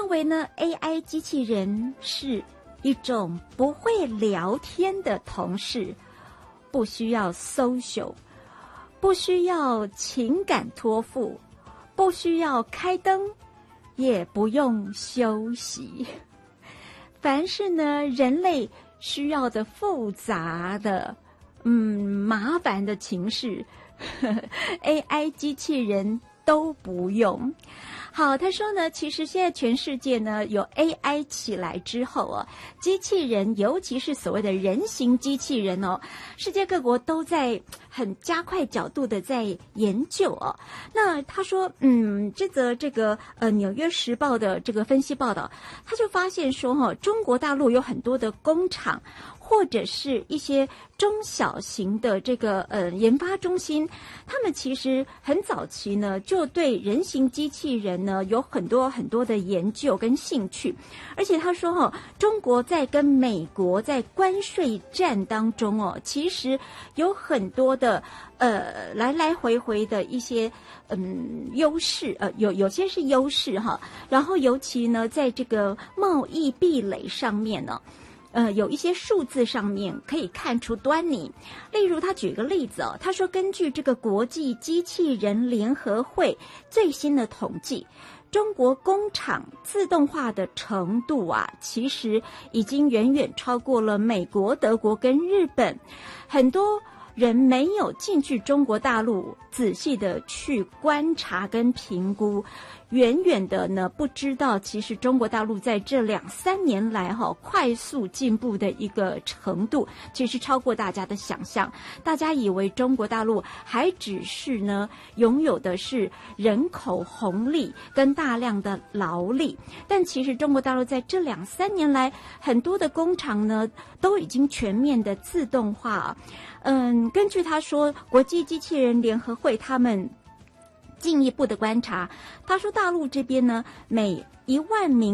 认为呢 AI 机器人是一种不会聊天的同事，不需要 social， 不需要情感托付，不需要开灯，也不用休息。凡是呢人类需要的复杂的麻烦的情事AI 机器人都不用。好，他说呢，其实现在全世界呢有 AI 起来之后啊，机器人尤其是所谓的人形机器人哦，世界各国都在很加快角度的在研究哦。那他说这个纽约时报的这个分析报道，他就发现说中国大陆有很多的工厂或者是一些中小型的这个研发中心，他们其实很早期呢就对人形机器人呢有很多很多的研究跟兴趣。而且他说中国在跟美国在关税战当中其实有很多的来来回回的一些优势，有些是优势哈。然后尤其呢在这个贸易壁垒上面呢有一些数字上面可以看出端倪。例如他举个例子他说根据这个国际机器人联合会最新的统计，中国工厂自动化的程度其实已经远远超过了美国、德国跟日本。很多人没有进去中国大陆仔细的去观察跟评估，远远的呢不知道其实中国大陆在这2-3年来快速进步的一个程度，其实超过大家的想象。大家以为中国大陆还只是呢拥有的是人口红利跟大量的劳力，但其实中国大陆在这2-3年来很多的工厂呢都已经全面的自动化。根据他说国际机器人联合会他们进一步的观察，他说大陆这边呢每1万名